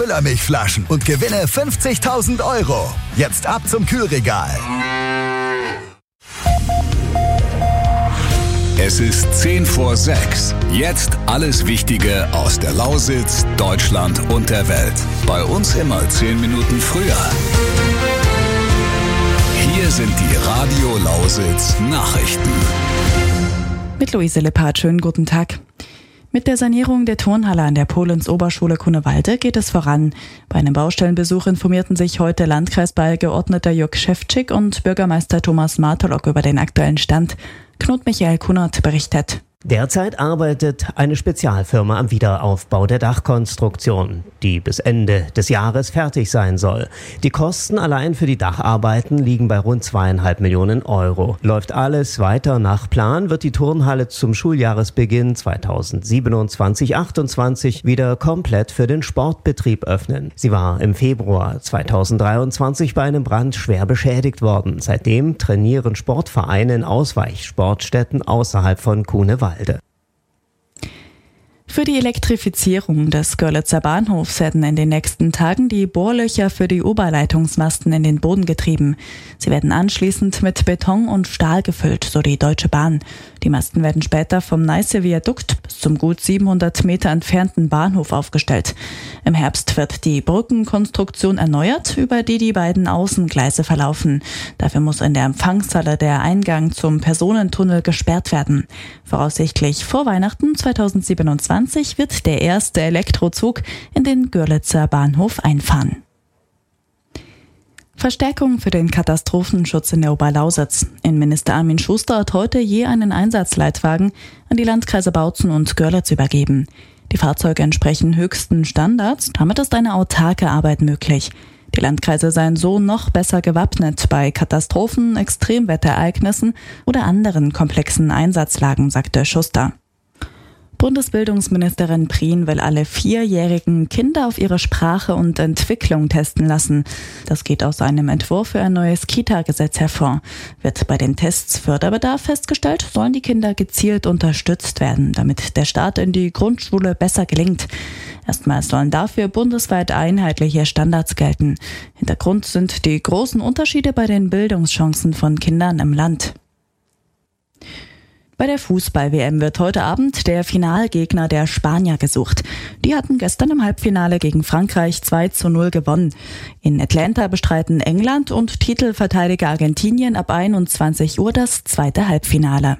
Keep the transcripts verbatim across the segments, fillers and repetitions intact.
Müllermilchflaschen und gewinne fünfzigtausend Euro. Jetzt ab zum Kühlregal. Es ist zehn vor sechs. Jetzt alles Wichtige aus der Lausitz, Deutschland und der Welt. Bei uns immer zehn Minuten früher. Hier sind die Radio Lausitz Nachrichten. Mit Luise Lippert, schönen guten Tag. Mit der Sanierung der Turnhalle an der Polenz-Oberschule Grunewalde geht es voran. Bei einem Baustellenbesuch informierten sich heute Landkreisbeigeordneter Jörg Schäfczyk und Bürgermeister Thomas Martolok über den aktuellen Stand. Knut Michael Kunert berichtet. Derzeit arbeitet eine Spezialfirma am Wiederaufbau der Dachkonstruktion, die bis Ende des Jahres fertig sein soll. Die Kosten allein für die Dacharbeiten liegen bei rund zweieinhalb Millionen Euro. Läuft alles weiter nach Plan, wird die Turnhalle zum Schuljahresbeginn zweitausendsiebenundzwanzig achtundzwanzig wieder komplett für den Sportbetrieb öffnen. Sie war im Februar zweitausenddreiundzwanzig bei einem Brand schwer beschädigt worden. Seitdem trainieren Sportvereine in Ausweichsportstätten außerhalb von Grunewalde. Für die Elektrifizierung des Görlitzer Bahnhofs werden in den nächsten Tagen die Bohrlöcher für die Oberleitungsmasten in den Boden getrieben. Sie werden anschließend mit Beton und Stahl gefüllt, so die Deutsche Bahn. Die Masten werden später vom Neiße Viadukt bis zum gut siebenhundert Meter entfernten Bahnhof aufgestellt. Im Herbst wird die Brückenkonstruktion erneuert, über die die beiden Außengleise verlaufen. Dafür muss in der Empfangshalle der Eingang zum Personentunnel gesperrt werden. Voraussichtlich vor Weihnachten zweitausendsiebenundzwanzig wird der erste Elektrozug in den Görlitzer Bahnhof einfahren. Verstärkung für den Katastrophenschutz in der Oberlausitz. Innenminister Armin Schuster hat heute je einen Einsatzleitwagen an die Landkreise Bautzen und Görlitz übergeben. Die Fahrzeuge entsprechen höchsten Standards, damit ist eine autarke Arbeit möglich. Die Landkreise seien so noch besser gewappnet bei Katastrophen, Extremwetterereignissen oder anderen komplexen Einsatzlagen, sagte Schuster. Bundesbildungsministerin Prien will alle vierjährigen Kinder auf ihre Sprache und Entwicklung testen lassen. Das geht aus einem Entwurf für ein neues Kita-Gesetz hervor. Wird bei den Tests Förderbedarf festgestellt, sollen die Kinder gezielt unterstützt werden, damit der Start in die Grundschule besser gelingt. Erstmals sollen dafür bundesweit einheitliche Standards gelten. Hintergrund sind die großen Unterschiede bei den Bildungschancen von Kindern im Land. Bei der Fußball-W M wird heute Abend der Finalgegner der Spanier gesucht. Die hatten gestern im Halbfinale gegen Frankreich zwei zu null gewonnen. In Atlanta bestreiten England und Titelverteidiger Argentinien ab einundzwanzig Uhr das zweite Halbfinale.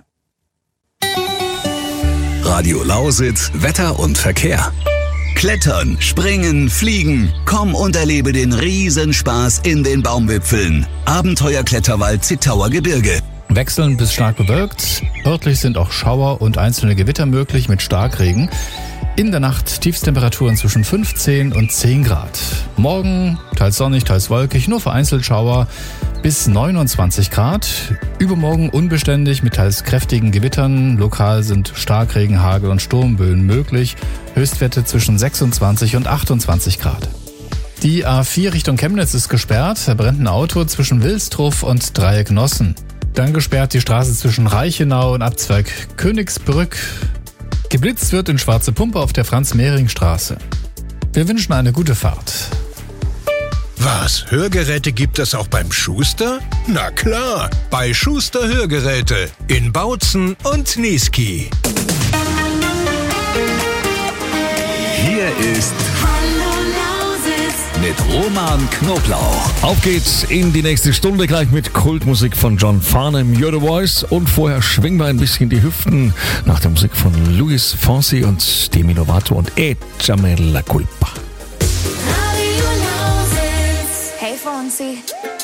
Radio Lausitz, Wetter und Verkehr. Klettern, springen, fliegen. Komm und erlebe den Riesenspaß in den Baumwipfeln. Abenteuerkletterwald Zittauer Gebirge. Wechselnd bis stark bewölkt. Örtlich sind auch Schauer und einzelne Gewitter möglich mit Starkregen. In der Nacht Tiefstemperaturen zwischen fünfzehn und zehn Grad. Morgen teils sonnig, teils wolkig, nur vereinzelt Schauer bis neunundzwanzig Grad. Übermorgen unbeständig mit teils kräftigen Gewittern. Lokal sind Starkregen, Hagel und Sturmböen möglich. Höchstwerte zwischen sechsundzwanzig und achtundzwanzig Grad. Die A vier Richtung Chemnitz ist gesperrt. Da brennt ein Auto zwischen Wilstruff und Dreiecknossen. Dann gesperrt die Straße zwischen Reichenau und Abzweig Königsbrück. Geblitzt wird in Schwarze Pumpe auf der Franz-Mehring-Straße. Wir wünschen eine gute Fahrt. Was, Hörgeräte gibt es auch beim Schuster? Na klar, bei Schuster Hörgeräte in Bautzen und Niesky. Hier ist mit Roman Knoblauch. Auf geht's in die nächste Stunde gleich mit Kultmusik von John Farnham, You're the Voice. Und vorher schwingen wir ein bisschen die Hüften nach der Musik von Luis Fonsi und Demi Lovato und Échame la culpa. Hey Fonsi.